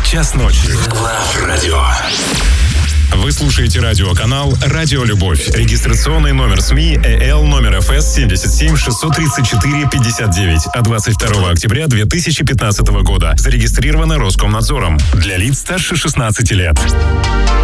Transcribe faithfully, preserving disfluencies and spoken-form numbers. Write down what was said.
час ночи. Love Radio. Вы слушаете радиоканал «Радио Любовь». Регистрационный номер СМИ ЭЛ номер эф эс семь семь шесть три четыре пять девять от двадцать второго октября две тысячи пятнадцатого года. Зарегистрировано Роскомнадзором. Для лиц старше шестнадцати лет.